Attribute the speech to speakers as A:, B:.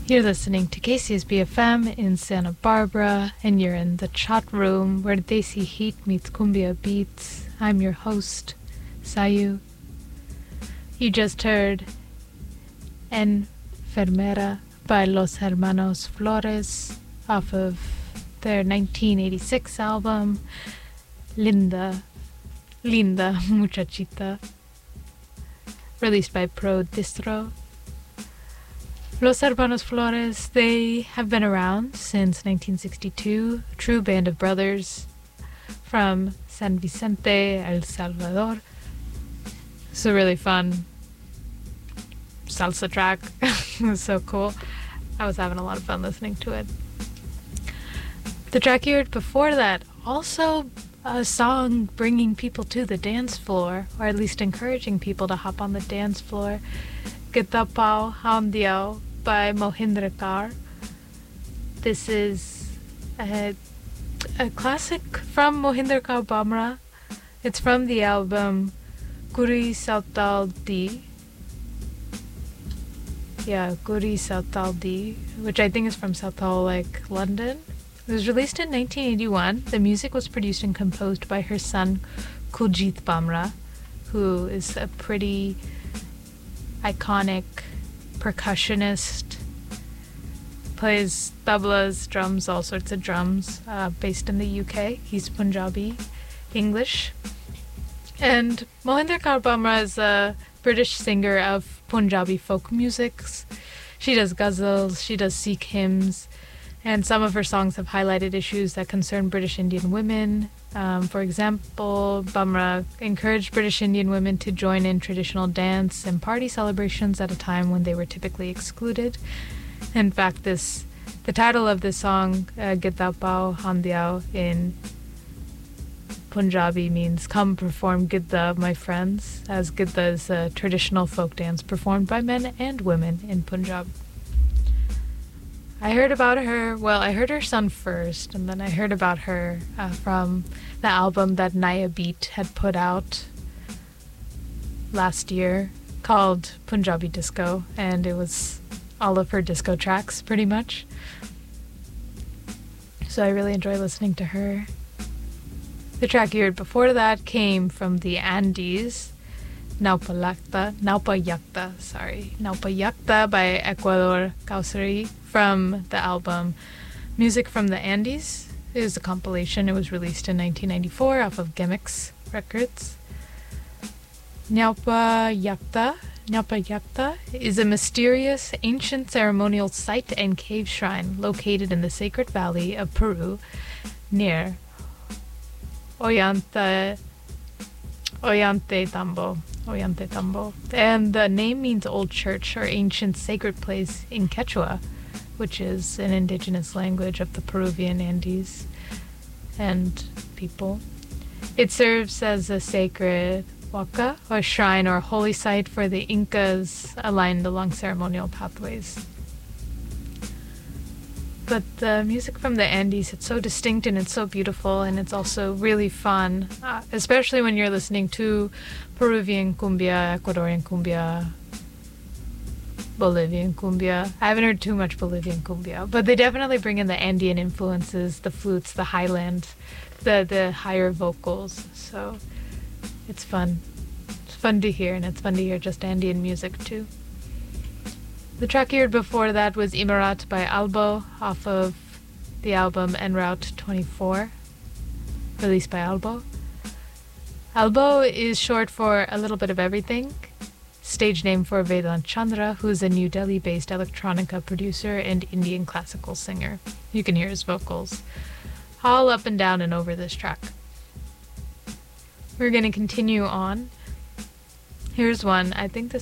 A: You're listening to Casey's BFM in Santa Barbara, and you're in the chat room where Desi Heat meets Cumbia Beats. I'm your host, Sayu. You just heard Enfermera by Los Hermanos Flores off of their 1986 album, Linda Muchachita, released by Pro Distro. Los Hermanos Flores, they have been around since 1962, a true band of brothers from San Vicente, El Salvador. It's a really fun salsa track. It was so cool. I was having a lot of fun listening to it. The track you heard before that, also a song bringing people to the dance floor, or at least encouraging people to hop on the dance floor. Gita Pao Hamdiao by Mohindra Kaur. This is a classic from Mohindra Kaur Bhamra. It's from the album Guri Sautal Di. Yeah, Guri Sautal Di, which I think is from Sautal, like London. It was released in 1981. The music was produced and composed by her son Kuljit Bhamra, who is a pretty iconic percussionist, plays tablas, drums, all sorts of drums, based in the UK. He's Punjabi, English. And Mohindra Kaur Bhamra is a British singer of Punjabi folk musics. She does ghazals, she does Sikh hymns, and some of her songs have highlighted issues that concern British Indian women. For example, Bhamra encouraged British Indian women to join in traditional dance and party celebrations at a time when they were typically excluded. In fact, the title of this song, Gita Pao Hamdiao, in Punjabi means "Come perform Gidda, my friends," as Gidda is a traditional folk dance performed by men and women in Punjab. I heard her son first, and then I heard about her from the album that Naya Beat had put out last year called Punjabi Disco, and it was all of her disco tracks, pretty much. So I really enjoy listening to her. The track you heard before that came from the Andes, Naupayakta by Ecuador Causari, from the album Music from the Andes. It is a compilation. It was released in 1994 off of Gemix Records. Naupayakta is a mysterious ancient ceremonial site and cave shrine located in the sacred valley of Peru near Ollantaytambo. And the name means old church or ancient sacred place in Quechua, which is an indigenous language of the Peruvian Andes and people. It serves as a sacred waka, or shrine or holy site for the Incas aligned along ceremonial pathways. But the music from the Andes, it's so distinct and it's so beautiful, and it's also really fun, especially when you're listening to Peruvian cumbia, Ecuadorian cumbia, Bolivian cumbia. I haven't heard too much Bolivian cumbia, but they definitely bring in the Andean influences, the flutes, the highland, the higher vocals. So it's fun. It's fun to hear, and it's fun to hear just Andean music too. The track you heard before that was Imarat by Albo off of the album En Route 24, released by Albo. Albo is short for A Little Bit of Everything, stage name for Vedant Chandra, who is a New Delhi-based electronica producer and Indian classical singer. You can hear his vocals all up and down and over this track. We're going to continue on. Here's one. I think this